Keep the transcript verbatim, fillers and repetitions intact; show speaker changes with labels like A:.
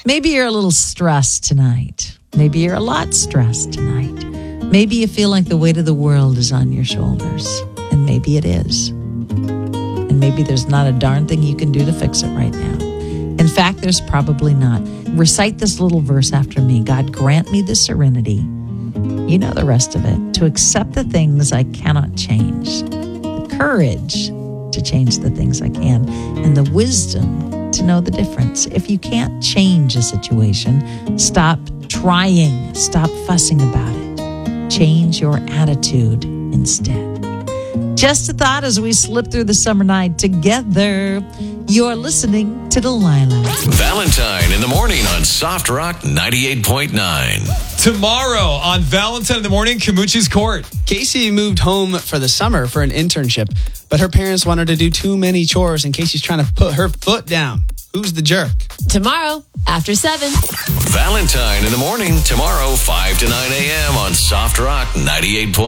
A: Maybe you're a little stressed tonight. Maybe you're a lot stressed tonight. Maybe you feel like the weight of the world is on your shoulders. And maybe it is. And maybe there's not a darn thing you can do to fix it right now. In fact, there's probably not. Recite this little verse after me. God, grant me the serenity, you know the rest of it, to accept the things I cannot change, the courage to change the things I can, and the wisdom to know the difference. If you can't change a situation, stop trying, stop fussing about it. Change your attitude instead. Just a thought as we slip through the summer night together. You're listening to Delilah.
B: Valentine in the morning on Soft Rock ninety-eight point nine.
C: Tomorrow on Valentine in the morning, Camucci's Court.
D: Casey moved home for the summer for an internship, but her parents want her to do too many chores and Casey's trying to put her foot down. Who's the jerk?
E: Tomorrow, after seven.
B: Valentine in the morning, tomorrow, five to nine a.m. on Soft Rock ninety-eight point nine.